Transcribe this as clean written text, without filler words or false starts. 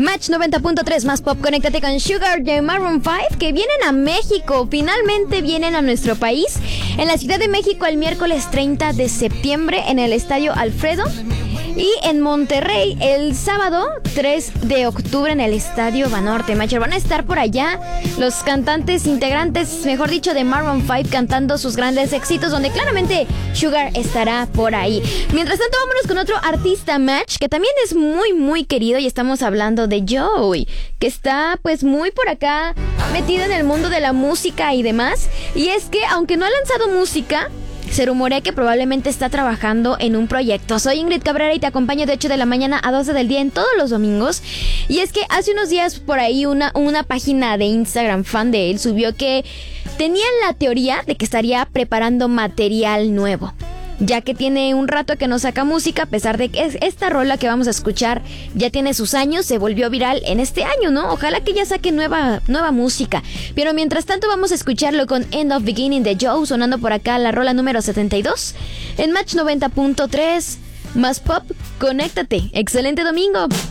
Match 90.3 más pop, conéctate con Sugar de Maroon 5, que vienen a México, finalmente vienen a nuestro país, en la Ciudad de México el miércoles 30 de septiembre en el Estadio Alfredo, y en Monterrey el sábado 3 de octubre en el Estadio Banorte. Matcher, van a estar por allá los cantantes integrantes, mejor dicho, de Maroon 5 cantando sus grandes éxitos, donde claramente Sugar estará por ahí. Mientras tanto, vámonos con otro artista, Match, que también es muy muy querido, y estamos hablando de Joey, que está pues muy por acá metido en el mundo de la música y demás. Y es que aunque no ha lanzado música, se rumorea que probablemente está trabajando en un proyecto. Soy Ingrid Cabrera y te acompaño de 8 de la mañana a 12 del día en todos los domingos. Y es que hace unos días por ahí una página de Instagram fan de él subió que tenían la teoría de que estaría preparando material nuevo, ya que tiene un rato que no saca música, a pesar de que esta rola que vamos a escuchar ya tiene sus años, se volvió viral en este año, ¿no? Ojalá que ya saque nueva música. Pero mientras tanto vamos a escucharlo con End of Beginning de Joe, sonando por acá la rola número 72 en Match 90.3 más pop. Conéctate. Excelente domingo.